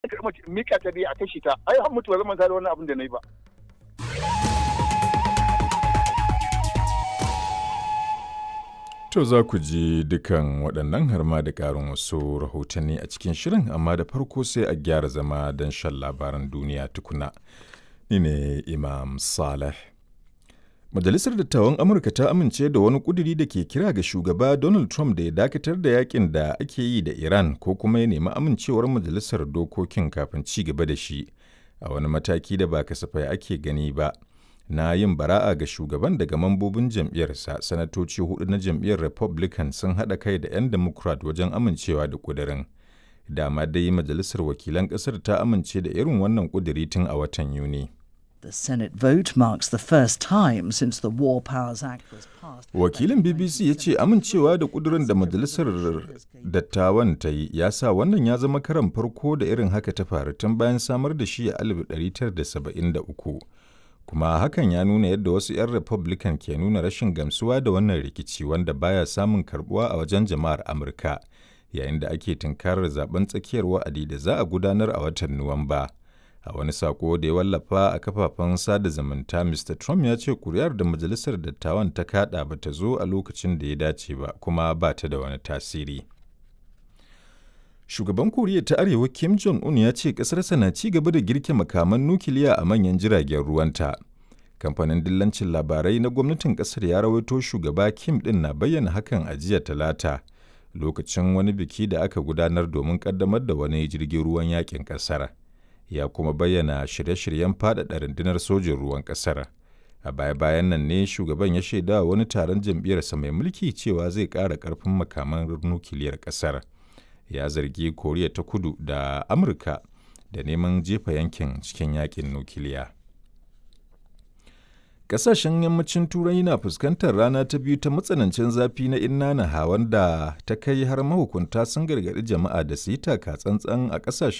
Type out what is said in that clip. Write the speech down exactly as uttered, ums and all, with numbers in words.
mika ta dai a kashi ta ai har mutu ba zan manta da wannan abin da nayi ba. To za ku ji dukan waɗannan har ma da ƙarin wasu rahotanni a cikin shirin, amma da farko sai a gyara zama don shan labaran duniya tukuna. Ni ne Imam Saleh. Majalisar Dattawan Amurka ta amince da wani ƙuduri da ke kira ga shugaba Donald Trump da ya dakatar da yakin da ake yi da Iran ko kuma ya nemi amincewar majalisar dokokin kafin ci gaba da shi, a wani mataki da ba kasafai ake gani ba. Na yin bara'a ga shugaban daga mambobin jam'iyyarsa, sanatoci hudu na jam'iyyar Republican sun haɗa kai da 'yan Democrat wajen amincewa da ƙudurin. Dama dai Majalisar Wakilan ƙasar ta amince da irin wannan ƙuduri tun a watan Yuni. The Senate vote marks the first time since the War Powers Act was passed. Wakilin B B C ya ce amincewa da ƙudurin da Majalisar Dattawan ta yi ya sa wannan ya zama karan farko da irin haka ta faru tun bayan samar da shi a alif ɗari tara da saba'in da uku. Kuma hakan ya nuna yadda wasu 'yan Republican ke nuna rashin gamsuwa da wannan rikici wanda baya samun karbuwa a wajen jama'ar Amurka, yayin da ake tunkarar zaben tsakiyar wa'adi da za a gudanar a watan Nuwamba. A wani sako da ya wallafa a kafafen sada zumunta, Mister Trump ya ce kuri'ar da Majalisar Dattawan ta kaɗa ba ta zo a lokacin da ya dace ba, kuma ba ta da wani tasiri. Shugaban Koriya ta Arewa Kim Jong-un ya ce ƙasarsa na ci gaba da girke makaman nukiliya a manyan jiragen ruwanta. Kamfanin dillancin labarai na gwamnatin ƙasar ya rawaito shugaba Kim ɗin na bayyana hakan a jiya Talata, lokacin wani biki da aka gudanar domin ƙaddamar da wani jirgin ruwan yaƙin ƙasar. Ya kuma bayyana shirye-shiryen faɗaɗa rundunar sojin ruwan ƙasar. A baya-bayan nan ne shugaban ya shaida wani taron jam'iyyarsa mai mulki cewa zai ƙara ƙarfin makaman nukiliyar ƙasar. Ya zargi Koriya ta Kudu da Amurka da neman jefa yankin cikin yakin nukiliya. Ƙasashen yammacin Turai na fuskantar rana ta biyu ta matsanancin zafi na inna na hawan da ta kai har mahukunta sun gargaɗi jama'a da su yi taka tsantsan a ƙasashen